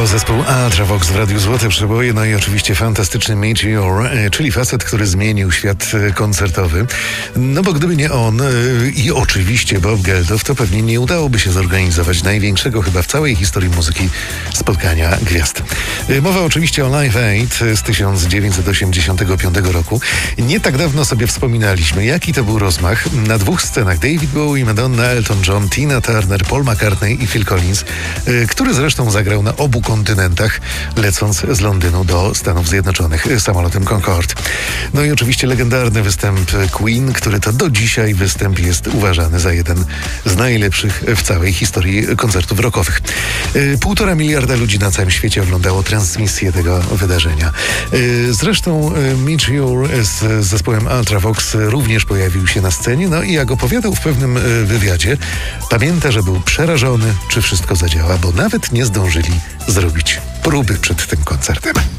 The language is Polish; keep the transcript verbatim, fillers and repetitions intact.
zespół Ultravox w Radiu Złote Przeboje, no i oczywiście fantastyczny Meteor, czyli facet, który zmienił świat koncertowy. No bo gdyby nie on i oczywiście Bob Geldof, to pewnie nie udałoby się zorganizować największego chyba w całej historii muzyki spotkania gwiazd. Mowa oczywiście o Live Aid z tysiąc dziewięćset osiemdziesiątego piątego roku. Nie tak dawno sobie wspominaliśmy, jaki to był rozmach. Na dwóch scenach David Bowie, Madonna, Elton John, Tina Turner, Paul McCartney i Phil Collins, który zresztą zagrał na obu kontynentach, lecąc z Londynu do Stanów Zjednoczonych samolotem Concorde. No i oczywiście legendarny występ Queen, który to do dzisiaj występ jest uważany za jeden z najlepszych w całej historii koncertów rockowych. Półtora miliarda ludzi na całym świecie oglądało transmisję tego wydarzenia. Zresztą Meteor z zespołem Ultravox również pojawił się na scenie, no i jak opowiadał w pewnym wywiadzie, pamięta, że był przerażony, czy wszystko zadziała, bo nawet nie zdążyli zrobić próby przed tym koncertem.